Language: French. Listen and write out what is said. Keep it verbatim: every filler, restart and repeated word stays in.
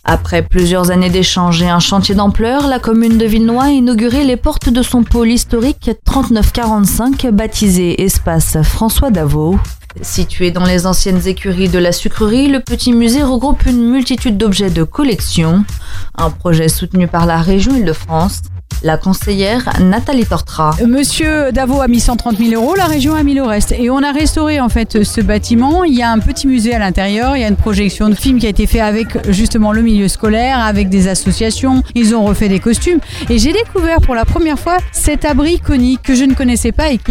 Après plusieurs années d'échanges et un chantier d'ampleur, la commune de Villenoy a inauguré les portes de son pôle historique trente-neuf quarante-cinq, baptisé Espace François Davaux. Situé dans les anciennes écuries de la sucrerie, le petit musée regroupe une multitude d'objets de collection. Un projet soutenu par la région Île-de-France. La conseillère Nathalie Tortra. Monsieur Davaux a mis cent trente mille euros, la région a mis le reste. Et on a restauré en fait ce bâtiment. Il y a un petit musée à l'intérieur, il y a une projection de film qui a été fait avec justement le milieu scolaire, avec des associations. Ils ont refait des costumes. Et j'ai découvert pour la première fois cet abri conique que je ne connaissais pas et qui